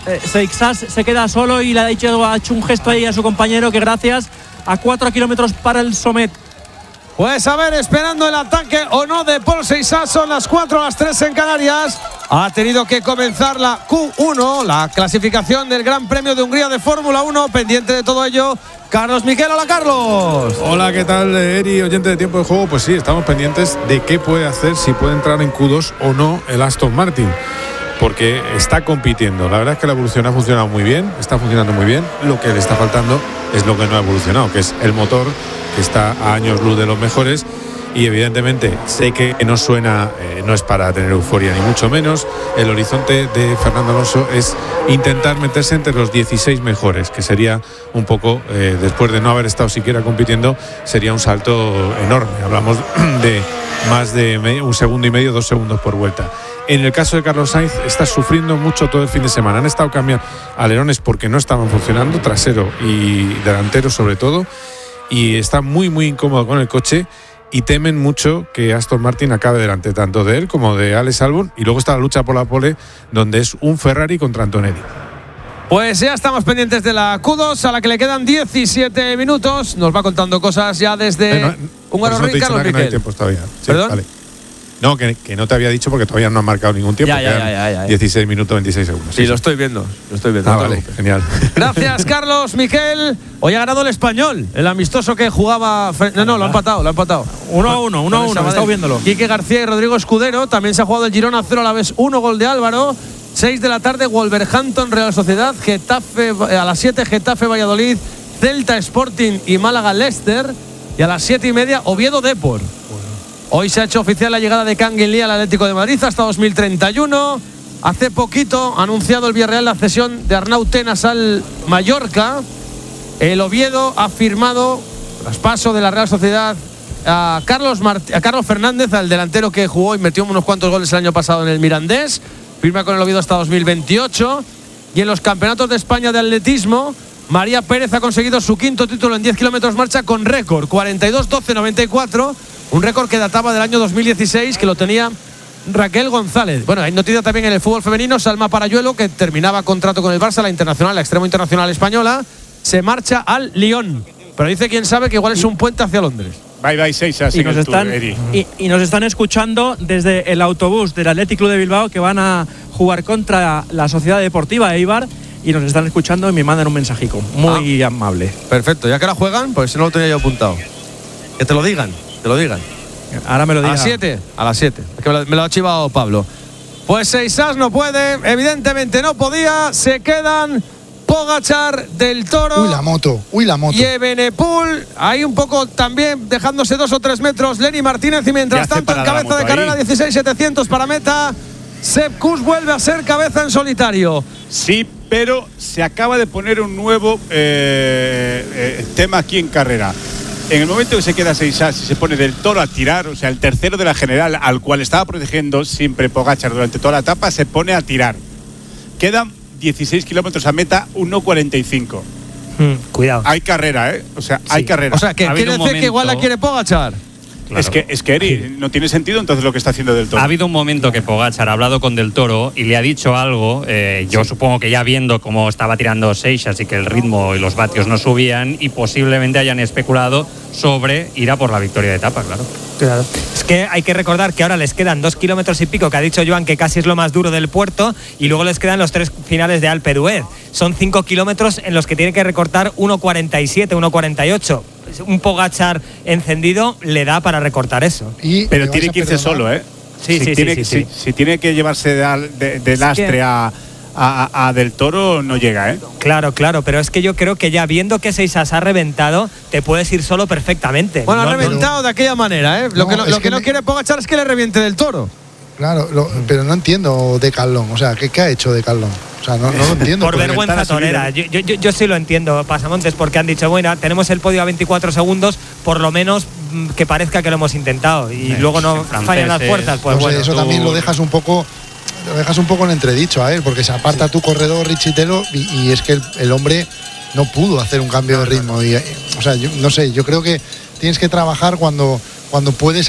Seixas se queda solo y le ha hecho un gesto ahí a su compañero que gracias a 4 kilómetros para el Sommet. Pues a ver, esperando el ataque o no de Pol Seixas, son las 4 a las 3 en Canarias. Ha tenido que comenzar la Q1, la clasificación del Gran Premio de Hungría de Fórmula 1. Pendiente de todo ello, Carlos Miquel. Hola, Carlos. Hola, ¿qué tal, Eri, oyente de Tiempo de Juego? Pues sí, estamos pendientes de qué puede hacer, si puede entrar en Q2 o no el Aston Martin, porque está compitiendo. La verdad es que la evolución ha funcionado muy bien, está funcionando muy bien. Lo que le está faltando es lo que no ha evolucionado, que es el motor, que está a años luz de los mejores. Y evidentemente sé que no suena, no es para tener euforia ni mucho menos. El horizonte de Fernando Alonso es intentar meterse entre los 16 mejores, que sería un poco, después de no haber estado siquiera compitiendo, sería un salto enorme. Hablamos de más de un segundo y medio, 2 segundos por vuelta. En el caso de Carlos Sainz, está sufriendo mucho todo el fin de semana. Han estado cambiando alerones porque no estaban funcionando, trasero y delantero sobre todo, y está muy muy incómodo con el coche. Y temen mucho que Aston Martin acabe delante tanto de él como de Alex Albon. Y luego está la lucha por la pole, donde es un Ferrari contra Antonelli. Pues ya estamos pendientes de la Q2, a la que le quedan 17 minutos. Nos va contando cosas ya desde Húngaro Ring, Carlos Miquel. No hay tiempo todavía. Sí, ¿perdón? Vale. No, que no te había dicho porque todavía no han marcado ningún tiempo. Ya. 16 minutos, 26 segundos. Sí, lo estoy viendo. Vale, genial. Gracias, Carlos Miquel. Hoy ha ganado el Español, el amistoso que jugaba. No, lo ha empatado. 1-1, estamos viéndolo. Quique García y Rodrigo Escudero. También se ha jugado el Girona 0 a la vez 1, gol de Álvaro. 6 de la tarde, Wolverhampton, Real Sociedad. Getafe, a las 7, Getafe, Valladolid, Celta, Sporting y Málaga, Leicester. Y a las 7:30, Oviedo, Depor. Hoy se ha hecho oficial la llegada de Kangin Lee al Atlético de Madrid hasta 2031. Hace poquito ha anunciado el Villarreal la cesión de Arnau Tenas al Mallorca. El Oviedo ha firmado traspaso de la Real Sociedad a Carlos Fernández, al delantero que jugó y metió unos cuantos goles el año pasado en el Mirandés. Firma con el Oviedo hasta 2028. Y en los campeonatos de España de atletismo, María Pérez ha conseguido su 5.º título en 10 kilómetros marcha con récord, 42-12-94. Un récord que databa del año 2016, que lo tenía Raquel González. Bueno, hay noticia también en el fútbol femenino. Salma Parayuelo, que terminaba contrato con el Barça, la extremo internacional española, se marcha al Lyon. Pero dice quién sabe que igual es un puente hacia Londres. Bye, Seixas. Y nos están escuchando desde el autobús del Athletic Club de Bilbao, que van a jugar contra la Sociedad Deportiva Eibar. Y nos están escuchando y me mandan un mensajico muy amable. Perfecto, ya que ahora juegan, pues no lo tenía yo apuntado. Que te lo digan. Ahora me lo digan. A las 7. Es que me lo ha chivado Pablo. Pues Seixas no puede, evidentemente no podía. Se quedan Pogačar, Del Toro. Uy, la moto. Y Evenepoel, ahí un poco también dejándose 2 o 3 metros. Lenny Martínez, y mientras tanto en cabeza de carrera, 16.700 para meta. Sepp Kuss vuelve a ser cabeza en solitario. Sí, pero se acaba de poner un nuevo tema aquí en carrera. En el momento que se queda Seixas y se pone Del Toro a tirar, o sea, el tercero de la general, al cual estaba protegiendo siempre Pogačar durante toda la etapa, se pone a tirar. Quedan 16 kilómetros a meta, 1.45. Cuidado. Hay carrera, O sea, hay carrera. O sea, que quiere decir que igual la quiere Pogačar. Claro. Es que Eri, no tiene sentido entonces lo que está haciendo Del Toro. Ha habido un momento que Pogačar ha hablado con Del Toro y le ha dicho algo. Yo supongo que ya viendo cómo estaba tirando Seixas y que el ritmo y los vatios no subían, y posiblemente hayan especulado sobre ir a por la victoria de etapa, claro. Es que hay que recordar que ahora les quedan 2 kilómetros y pico, que ha dicho Joan que casi es lo más duro del puerto, y luego les quedan los 3 finales de Alpe d'Huez. Son 5 kilómetros en los que tiene que recortar 1.47, 1.48. Un Pogačar encendido le da para recortar eso. Pero tiene que irse solo, Sí. Si tiene que llevarse de lastre a Del Toro, no llega, Claro, pero es que yo creo que ya viendo que Seixas ha reventado, te puedes ir solo perfectamente. Bueno, ha reventado de aquella manera, Lo que no quiere Pogačar es que le reviente Del Toro. Claro, pero no entiendo Decathlon. O sea, ¿qué ha hecho Decathlon? O sea, no lo entiendo. Por vergüenza torera. Yo sí lo entiendo, Pasamontes, porque han dicho, bueno, tenemos el podio a 24 segundos, por lo menos que parezca que lo hemos intentado. Y luego no fallan las fuerzas. Pues no sé, bueno. Eso también lo dejas un poco en entredicho a él, porque se aparta tu corredor Richitelo y es que el hombre no pudo hacer un cambio de ritmo. O sea, yo no sé, yo creo que tienes que trabajar cuando puedes